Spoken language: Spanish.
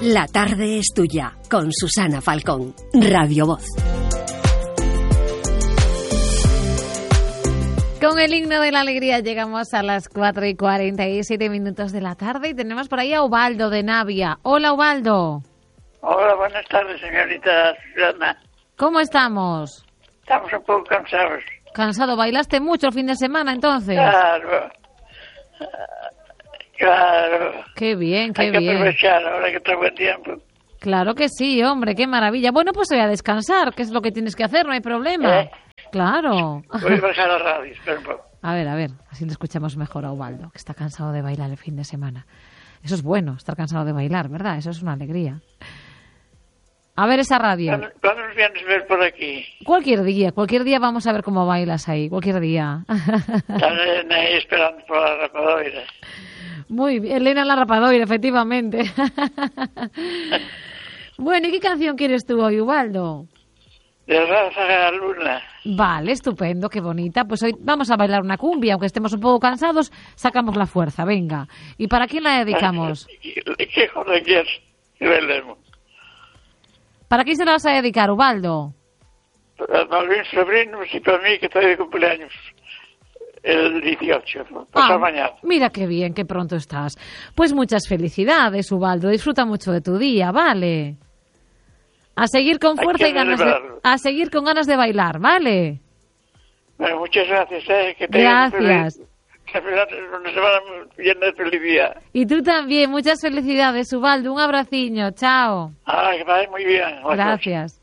La tarde es tuya, con Susana Falcón, Radio Voz. Con el himno de la alegría llegamos a las 4:47 de la tarde y tenemos por ahí a Ubaldo de Navia. Hola, Ubaldo. Hola, buenas tardes, señorita Susana. ¿Cómo estamos? Estamos un poco cansados. ¿Cansado? ¿Bailaste mucho el fin de semana entonces? Claro. Qué bien, qué Hay que bien. aprovechar ahora que está buen tiempo. Claro que sí, hombre, qué maravilla. Bueno, pues voy a descansar, que es lo que tienes que hacer, no hay problema. Claro. Voy a bajar la radio, espera un poco. A ver, así le escuchamos mejor a Ubaldo, que está cansado de bailar el fin de semana. Eso es bueno, estar cansado de bailar, ¿verdad? Eso es una alegría. A ver esa radio. ¿Cuándo nos vienes a ver por aquí? Cualquier día vamos a ver cómo bailas ahí, cualquier día. Están ahí esperando por la rapadoira. Muy bien, Elena la rapadoira, efectivamente. Bueno, ¿y qué canción quieres tú hoy, Ubaldo? De Ráfaga Luna. Vale, estupendo, qué bonita. Pues hoy vamos a bailar una cumbia, aunque estemos un poco cansados, sacamos la fuerza, venga. ¿Y para quién la dedicamos? ¿Qué joder quieres que bailemos? ¿Para quién se la vas a dedicar, Ubaldo? Para mis sobrinos y para mí, que estoy de cumpleaños el 18, pasado mañana. Mira qué bien, qué pronto estás. Pues muchas felicidades, Ubaldo. Disfruta mucho de tu día, ¿vale? A seguir con fuerza y a seguir con ganas de bailar, ¿vale? Bueno, muchas gracias. Que gracias. Que una semana llena de felicidad. Y tú también, muchas felicidades, Ubaldo. Un abraciño, chao. Que vaya muy bien. Gracias.